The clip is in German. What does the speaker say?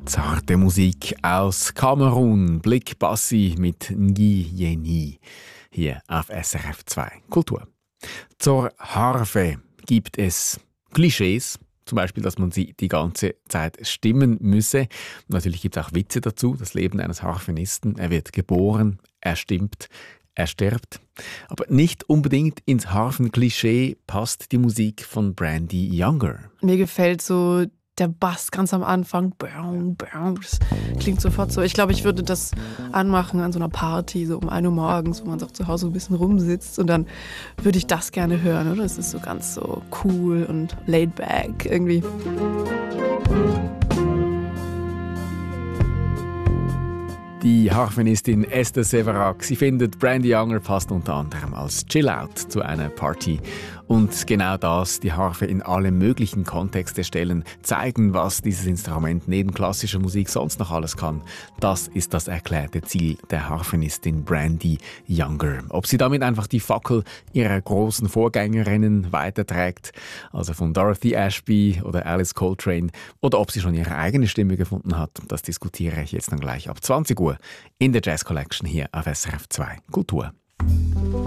Zarte Musik aus Kamerun, Blick Bassi mit Ngi Yeni, hier auf SRF 2 Kultur. Zur Harfe gibt es Klischees, zum Beispiel, dass man sie die ganze Zeit stimmen müsse. Natürlich gibt es auch Witze dazu, das Leben eines Harfenisten. Er wird geboren, er stimmt, er stirbt. Aber nicht unbedingt ins Harfenklischee passt die Musik von Brandy Younger. Mir gefällt so der Bass ganz am Anfang. Das klingt sofort so. Ich glaube, ich würde das anmachen an so einer Party, so um 1 Uhr morgens, wo man so zu Hause ein bisschen rumsitzt. Und dann würde ich das gerne hören, oder? Das ist so ganz so cool und laid back irgendwie. Die Harfenistin Esther Severac, sie findet, Brandy Younger passt unter anderem als Chill-Out zu einer Party. Und genau das, die Harfe in alle möglichen Kontexte stellen, zeigen, was dieses Instrument neben klassischer Musik sonst noch alles kann. Das ist das erklärte Ziel der Harfenistin Brandy Younger. Ob sie damit einfach die Fackel ihrer großen Vorgängerinnen weiterträgt, also von Dorothy Ashby oder Alice Coltrane, oder ob sie schon ihre eigene Stimme gefunden hat, das diskutiere ich jetzt dann gleich ab 20 Uhr in der Jazz Collection hier auf SRF 2 Kultur.